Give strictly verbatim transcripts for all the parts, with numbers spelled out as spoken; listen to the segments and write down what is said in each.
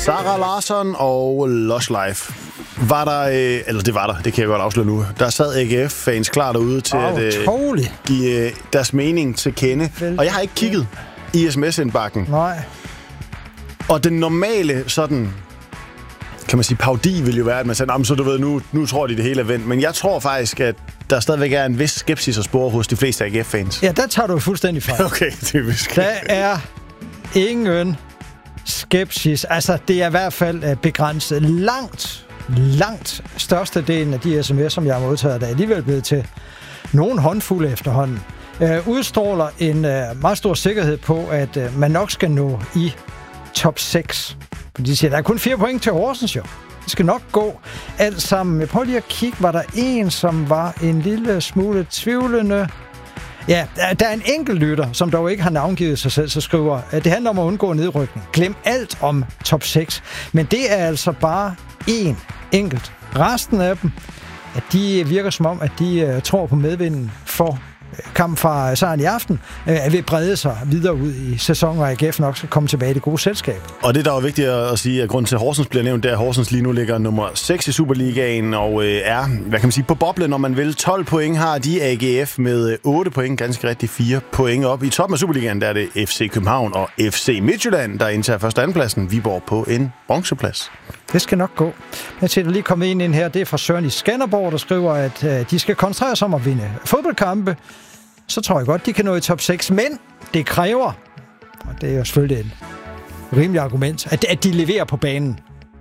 Sarah Larsson og Lush Life. Var der, øh, eller det var der, det kan jeg godt afsløre nu. Der sad A G F-fans klar derude til oh, at øh, give øh, deres mening til kende. Og jeg har ikke kigget i sms-indbakken. Nej. Og den normale sådan, kan man sige, paudi vil jo være, at man siger, så du ved, nu, nu tror de det hele er vendt. Men jeg tror faktisk, at der stadigvæk er en vis skepsis at spore hos de fleste A G F-fans. Ja, der tager du fuldstændig fejl. Okay, typisk. Der er ingen skepsis. Altså, det er i hvert fald begrænset. Langt, langt størstedelen af de sms'er, som jeg har modtaget, der er alligevel blevet til nogle håndfulde efterhånden. Øh, udstråler en øh, meget stor sikkerhed på, at øh, man nok skal nå i top seks. De siger, der er kun fire point til Horsens, jo. Det skal nok gå alt sammen. Jeg prøver lige at kigge, var der en, som var en lille smule tvivlende. Ja, der er en enkelt lytter, som dog ikke har navngivet sig selv, så skriver, at det handler om at undgå nedrykning. Glem alt om top seks. Men det er altså bare én enkelt. Resten af dem, at de virker som om, at de uh, tror på medvinden for kamp fra sejren i aften, øh, vil brede sig videre ud i sæsonen, og A G F nok skal komme tilbage i det gode selskab. Og det, der er vigtigt at sige, at grunden til, at Horsens bliver nævnt, det er, at Horsens lige nu ligger nummer seks i Superligaen, og øh, er, hvad kan man sige, på boblen, når man vil. tolv point har de A G F med otte point, ganske rigtig fire point op. I toppen af Superligaen, der er det F C København og F C Midtjylland, der indtager første og andenpladsen. Viborg på en bronzeplads. Det skal nok gå. Jeg ser, der lige kommet en ind her, det er fra Søren i Skanderborg, der skriver, at øh, de skal koncentrere sig om at vinde fodboldkampe. Så tror jeg godt, de kan nå i top seks, men det kræver, og det er jo selvfølgelig et rimeligt argument, at, at de leverer på banen.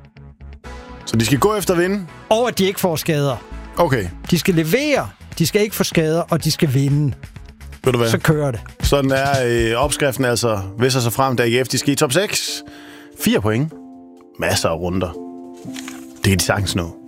Så de skal gå efter at vinde? Og at de ikke får skader. Okay. De skal levere, de skal ikke få skader, og de skal vinde. Ved du hvad? Så kører det. Sådan er øh, opskriften altså, viser sig frem, da A G F de skal i top seks. Fire point. Masser af runder. Det kan de sagtens nå.